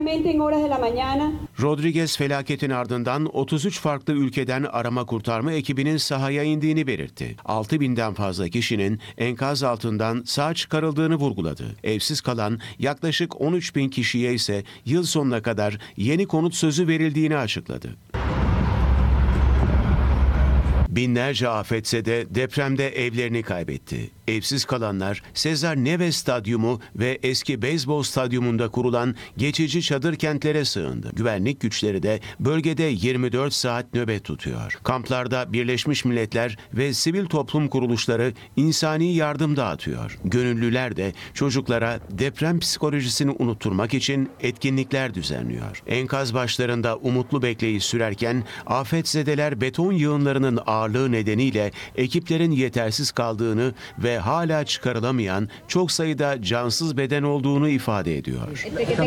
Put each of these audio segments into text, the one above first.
Rodriguez felaketin ardından 33 farklı ülkeden arama kurtarma ekibinin sahaya indiğini belirtti. 6.000'den fazla kişinin enkaz altından sağ çıkarıldığını vurguladı. Evsiz kalan yaklaşık 13.000 kişiye ise yıl sonuna kadar yeni konut sözü verildiğini açıkladı. Binlerce afetse depremde evlerini kaybetti. Evsiz kalanlar Cesar Neves Stadyumu ve eski beyzbol stadyumunda kurulan geçici çadır kentlere sığındı. Güvenlik güçleri de bölgede 24 saat nöbet tutuyor. Kamplarda Birleşmiş Milletler ve sivil toplum kuruluşları insani yardım dağıtıyor. Gönüllüler de çocuklara deprem psikolojisini unutturmak için etkinlikler düzenliyor. Enkaz başlarında umutlu bekleyiş sürerken afetzedeler beton yığınlarının ağırlığı nedeniyle ekiplerin yetersiz kaldığını ve hala çıkarılamayan çok sayıda cansız beden olduğunu ifade ediyor.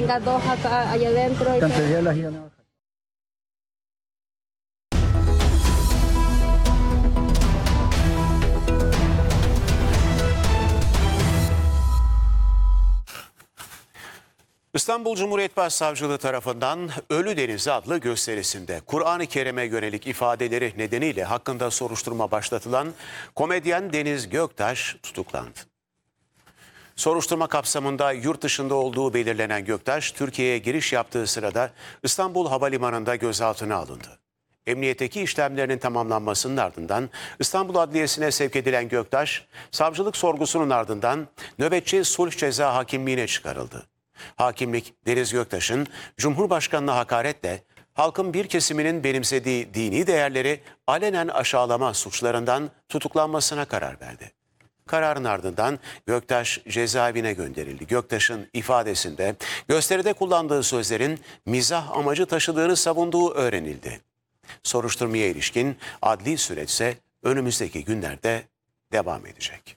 İstanbul Cumhuriyet Başsavcılığı tarafından Ölü Deniz adlı gösterisinde Kur'an-ı Kerim'e yönelik ifadeleri nedeniyle hakkında soruşturma başlatılan komedyen Deniz Göktaş tutuklandı. Soruşturma kapsamında yurt dışında olduğu belirlenen Göktaş, Türkiye'ye giriş yaptığı sırada İstanbul Havalimanı'nda gözaltına alındı. Emniyetteki işlemlerinin tamamlanmasının ardından İstanbul Adliyesi'ne sevk edilen Göktaş, savcılık sorgusunun ardından nöbetçi sulh ceza hakimliğine çıkarıldı. Hakimlik, Deniz Göktaş'ın Cumhurbaşkanı'na hakaretle halkın bir kesiminin benimsediği dini değerleri alenen aşağılama suçlarından tutuklanmasına karar verdi. Kararın ardından Göktaş cezaevine gönderildi. Göktaş'ın ifadesinde gösteride kullandığı sözlerin mizah amacı taşıdığını savunduğu öğrenildi. Soruşturmaya ilişkin adli süreçse önümüzdeki günlerde devam edecek.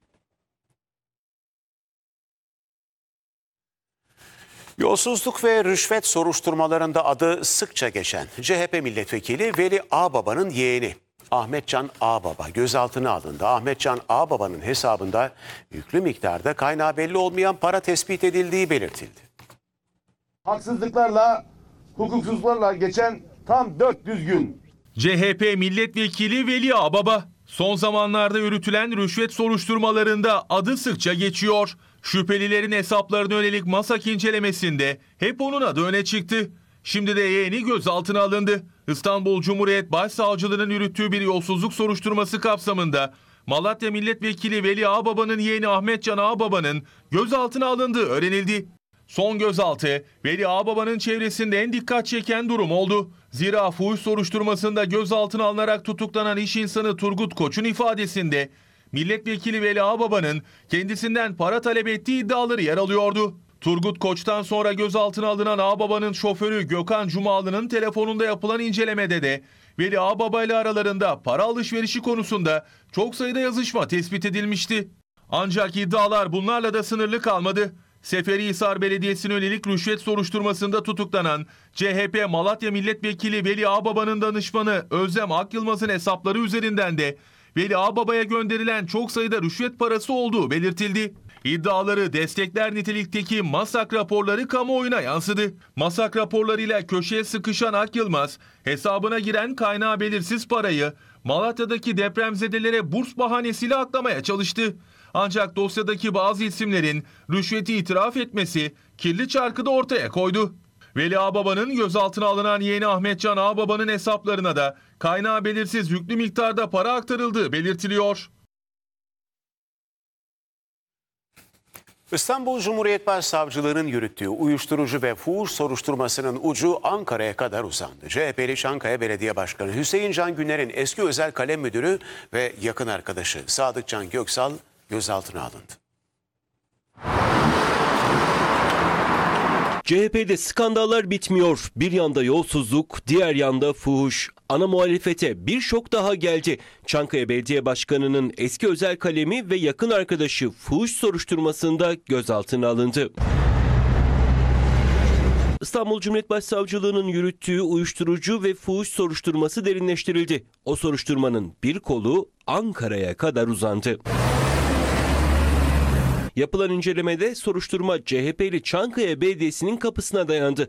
Yolsuzluk ve rüşvet soruşturmalarında adı sıkça geçen CHP milletvekili Veli Ağbaba'nın yeğeni Ahmetcan Ağbaba gözaltına alındı. Ahmetcan Ağbaba'nın hesabında yüklü miktarda kaynağı belli olmayan para tespit edildiği belirtildi. Haksızlıklarla, hukuksuzlarla geçen tam 400 gün. CHP milletvekili Veli Ağbaba son zamanlarda yürütülen rüşvet soruşturmalarında adı sıkça geçiyor. Şüphelilerin hesaplarına yönelik MASAK incelemesinde hep onun adı öne çıktı. Şimdi de yeğeni gözaltına alındı. İstanbul Cumhuriyet Başsavcılığı'nın yürüttüğü bir yolsuzluk soruşturması kapsamında Malatya Milletvekili Veli Ağbaba'nın yeğeni Ahmetcan Ağbaba'nın gözaltına alındığı öğrenildi. Son gözaltı Veli Ağbaba'nın çevresinde en dikkat çeken durum oldu. Zira fuhuş soruşturmasında gözaltına alınarak tutuklanan iş insanı Turgut Koç'un ifadesinde Milletvekili Veli Ağbaba'nın kendisinden para talep ettiği iddiaları yer alıyordu. Turgut Koç'tan sonra gözaltına alınan Ağbaba'nın şoförü Gökhan Cumalı'nın telefonunda yapılan incelemede de Veli Ağbaba ile aralarında para alışverişi konusunda çok sayıda yazışma tespit edilmişti. Ancak iddialar bunlarla da sınırlı kalmadı. Seferihisar Belediyesi'ne yönelik rüşvet soruşturmasında tutuklanan CHP Malatya Milletvekili Veli Ağbaba'nın danışmanı Özlem Akyılmaz'ın hesapları üzerinden de Veli Ağbaba'ya gönderilen çok sayıda rüşvet parası olduğu belirtildi. İddiaları destekler nitelikteki MASAK raporları kamuoyuna yansıdı. MASAK raporlarıyla köşeye sıkışan Akyılmaz, hesabına giren kaynağı belirsiz parayı Malatya'daki depremzedelere burs bahanesiyle aklamaya çalıştı. Ancak dosyadaki bazı isimlerin rüşveti itiraf etmesi kirli çarkı da ortaya koydu. Veli Ağbaba'nın gözaltına alınan yeğeni Ahmetcan Ağbaba'nın hesaplarına da kaynağı belirsiz yüklü miktarda para aktarıldığı belirtiliyor. İstanbul Cumhuriyet Başsavcılığı'nın yürüttüğü uyuşturucu ve fuhuş soruşturmasının ucu Ankara'ya kadar uzandı. CHP'li Çankaya Belediye Başkanı Hüseyin Can Güner'in eski özel kalem müdürü ve yakın arkadaşı Sadıkcan Göksal gözaltına alındı. CHP'de skandallar bitmiyor. Bir yanda yolsuzluk, diğer yanda fuhuş. Ana muhalefete bir şok daha geldi. Çankaya Belediye Başkanı'nın eski özel kalemi ve yakın arkadaşı fuhuş soruşturmasında gözaltına alındı. İstanbul Cumhuriyet Başsavcılığı'nın yürüttüğü uyuşturucu ve fuhuş soruşturması derinleştirildi. O soruşturmanın bir kolu Ankara'ya kadar uzandı. Yapılan incelemede soruşturma CHP'li Çankaya Belediyesi'nin kapısına dayandı.